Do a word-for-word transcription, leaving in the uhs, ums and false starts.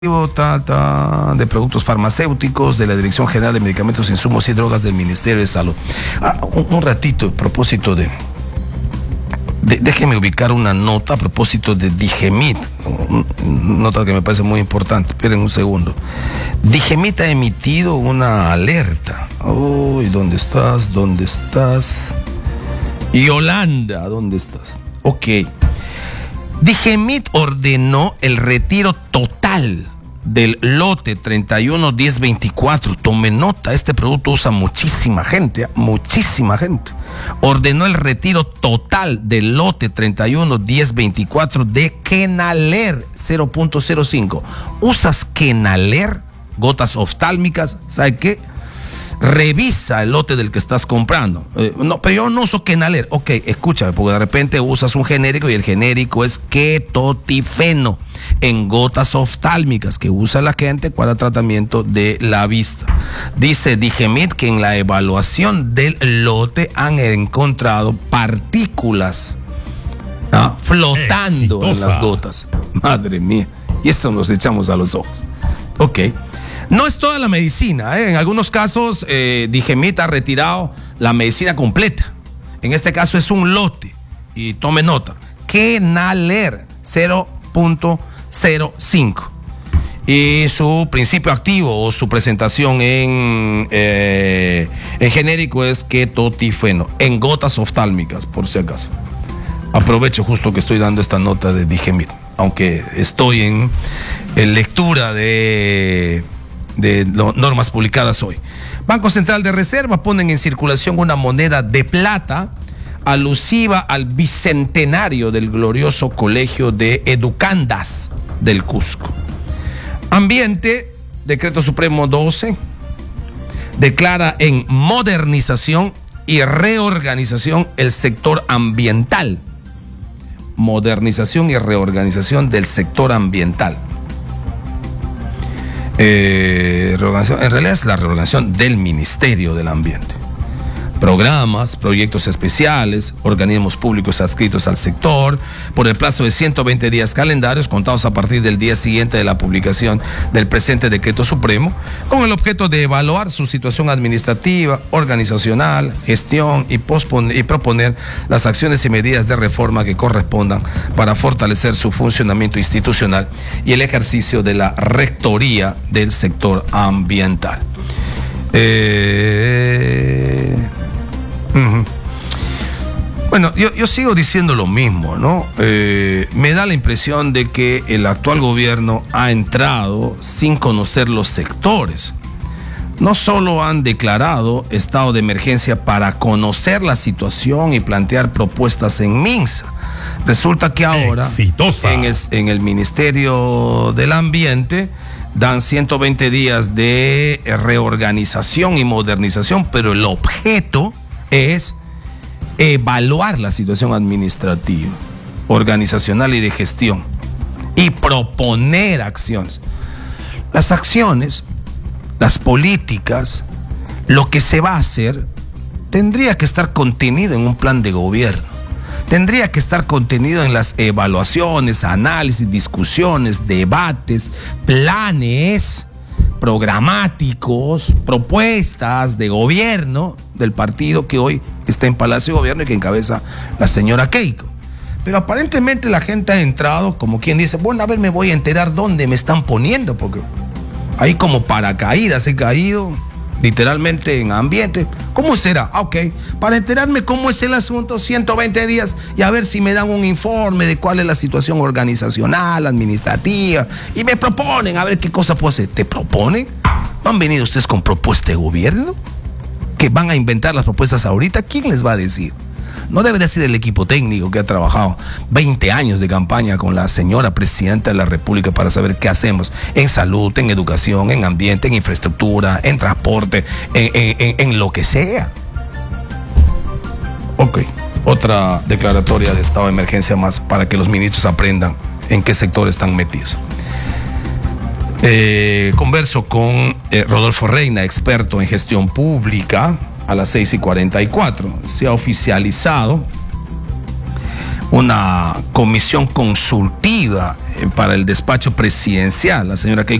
Ta, ta, de productos farmacéuticos de la Dirección General de Medicamentos, Insumos y Drogas del Ministerio de Salud. Ah, un, un ratito a propósito de, de déjeme ubicar una nota a propósito de Digemit, nota que me parece muy importante. Esperen un segundo. Digemit ha emitido una alerta. Uy, ¿dónde estás? ¿Dónde estás? Yolanda, ¿dónde estás? Ok. Digemit ordenó el retiro total del lote treinta y uno diez veinticuatro. Tome nota, este producto usa muchísima gente, ¿eh? muchísima gente. Ordenó el retiro total del lote treinta y uno diez veinticuatro de Kenaler cero punto cero cinco. ¿Usas Kenaler? Gotas oftálmicas, ¿sabe qué? Revisa el lote del que estás comprando. Eh, no, pero yo no uso Kenaler. Ok, escúchame, porque de repente usas un genérico y el genérico es ketotifeno en gotas oftálmicas que usa la gente para tratamiento de la vista. Dice Digemit que en la evaluación del lote han encontrado partículas ¿ah? flotando Exitosa. en las gotas. Madre mía. Y esto nos echamos a los ojos. Ok. No es toda la medicina, ¿eh? En algunos casos eh, Digemit ha retirado la medicina completa. En este caso es un lote. Y tome nota. Kenaler cero punto cero cinco. Y su principio activo o su presentación en, eh, en genérico es ketotifeno, en gotas oftálmicas, por si acaso. Aprovecho justo que estoy dando esta nota de Digemit, aunque estoy en, en lectura de... de normas publicadas hoy. Banco Central de Reserva ponen en circulación una moneda de plata alusiva al bicentenario del glorioso Colegio de Educandas del Cusco. Ambiente, Decreto Supremo doce, declara en modernización y reorganización el sector ambiental. Modernización y reorganización del sector ambiental. Eh, en realidad es la reorganización del Ministerio del Ambiente. Programas, proyectos especiales, organismos públicos adscritos al sector, por el plazo de ciento veinte días calendarios contados a partir del día siguiente de la publicación del presente decreto supremo, con el objeto de evaluar su situación administrativa, organizacional, gestión y, posponer, y proponer las acciones y medidas de reforma que correspondan para fortalecer su funcionamiento institucional y el ejercicio de la rectoría del sector ambiental. Eh... Uh-huh. Bueno, yo, yo sigo diciendo lo mismo, ¿no? Eh, me da la impresión de que el actual gobierno ha entrado sin conocer los sectores. No solo han declarado estado de emergencia para conocer la situación y plantear propuestas en Minsa. Resulta que ahora en el, en el Ministerio del Ambiente dan ciento veinte días de reorganización y modernización, pero el objeto es evaluar la situación administrativa, organizacional y de gestión y proponer acciones. Las acciones, las políticas, lo que se va a hacer tendría que estar contenido en un plan de gobierno. Tendría que estar contenido en las evaluaciones, análisis, discusiones, debates, planes programáticos, propuestas de gobierno del partido que hoy está en Palacio de Gobierno y que encabeza la señora Keiko. Pero aparentemente la gente ha entrado como quien dice, bueno, a ver, me voy a enterar dónde me están poniendo, porque ahí como paracaídas he caído literalmente en ambiente. ¿Cómo será? Ah, ok, para enterarme cómo es el asunto, ciento veinte días y a ver si me dan un informe de cuál es la situación organizacional, administrativa, y me proponen a ver qué cosa puedo hacer. ¿Te proponen? ¿No han venido ustedes con propuesta de gobierno? ¿Que van a inventar las propuestas ahorita? ¿Quién les va a decir? No debería ser el equipo técnico que ha trabajado veinte años de campaña con la señora presidenta de la República para saber qué hacemos en salud, en educación, en ambiente, en infraestructura, en transporte, en, en, en lo que sea. Ok, otra declaratoria de estado de emergencia más para que los ministros aprendan en qué sector están metidos. Eh, converso con eh, Rodolfo Reina, experto en gestión pública, a las seis y cuarenta y cuatro. Se ha oficializado una comisión consultiva para el despacho presidencial. La señora Keiko